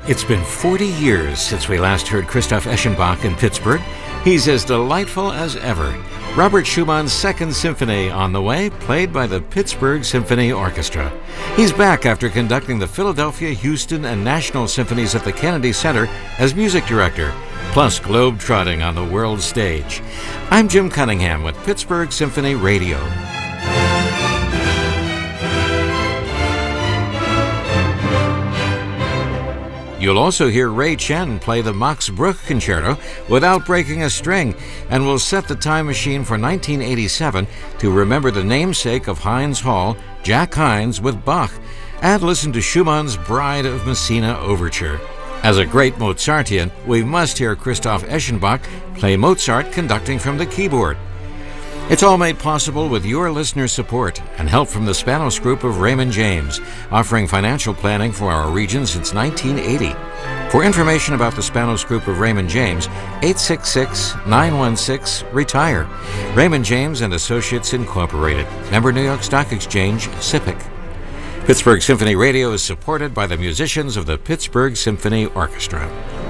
It's been 40 years since we last heard Christoph Eschenbach in Pittsburgh. He's as delightful as ever. Robert Schumann's Second Symphony on the way, played by the Pittsburgh Symphony Orchestra. He's back after conducting the Philadelphia, Houston, and National Symphonies at the Kennedy Center as music director, plus globe-trotting on the world stage. I'm Jim Cunningham with Pittsburgh Symphony Radio. You'll also hear Ray Chen play the Max Bruch Concerto without breaking a string, and we'll set the time machine for 1987 to remember the namesake of Heinz Hall, Jack Hines, with Bach, and listen to Schumann's Bride of Messina Overture. As a great Mozartian, we must hear Christoph Eschenbach play Mozart conducting from the keyboard. It's all made possible with your listener support and help from the Spanos Group of Raymond James, offering financial planning for our region since 1980. For information about the Spanos Group of Raymond James, 866-916-RETIRE. Raymond James and Associates Incorporated. Member New York Stock Exchange, SIPC. Pittsburgh Symphony Radio is supported by the musicians of the Pittsburgh Symphony Orchestra.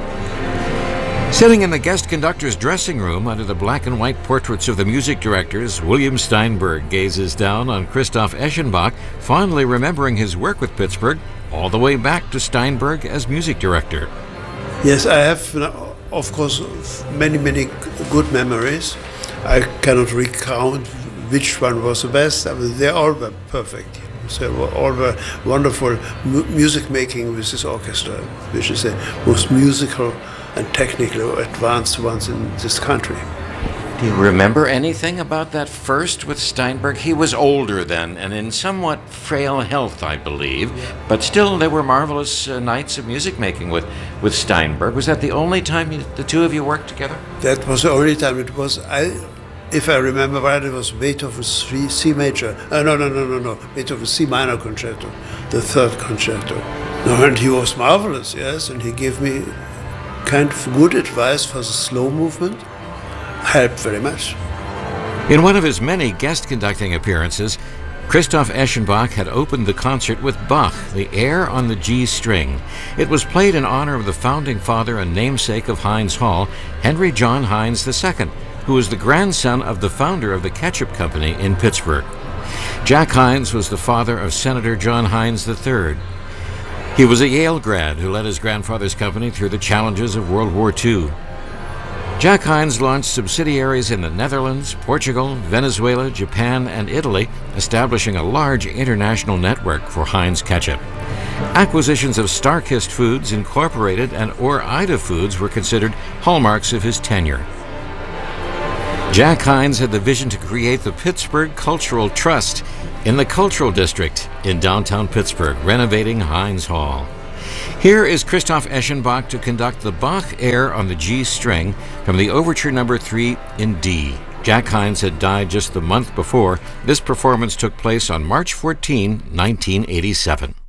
Sitting in the guest conductor's dressing room under the black and white portraits of the music directors, William Steinberg gazes down on Christoph Eschenbach, fondly remembering his work with Pittsburgh all the way back to Steinberg as music director. Yes, I have, of course, many good memories. I cannot recount which one was the best. I mean, they all were perfect. So all were wonderful music making with this orchestra, which is the most musical and technically advanced ones in this country. Do you remember anything about that first with Steinberg? He was older then and in somewhat frail health, I believe, but still there were marvelous nights of music making with Steinberg. Was that the only time the two of you worked together? That was the only time. It was, if I remember right, it was Beethoven's C major. No. Beethoven's C minor concerto, the third concerto. No, and he was marvelous, yes, and he gave me kind of good advice for the slow movement. Helped very much. In one of his many guest conducting appearances, Christoph Eschenbach had opened the concert with Bach, the Air on the G string. It was played in honor of the founding father and namesake of Heinz Hall, Henry John Heinz II, who was the grandson of the founder of the Ketchup Company in Pittsburgh. Jack Hines was the father of Senator John Hines III. He was a Yale grad who led his grandfather's company through the challenges of World War II. Jack Hines launched subsidiaries in the Netherlands, Portugal, Venezuela, Japan, and Italy, establishing a large international network for Heinz Ketchup. Acquisitions of Starkist Foods Incorporated and Ore-Ida Foods were considered hallmarks of his tenure. Jack Hines had the vision to create the Pittsburgh Cultural Trust in the Cultural District in downtown Pittsburgh, renovating Heinz Hall. Here is Christoph Eschenbach to conduct the Bach Air on the G string from the Overture No. 3 in D. Jack Hines had died just the month before. This performance took place on March 14, 1987.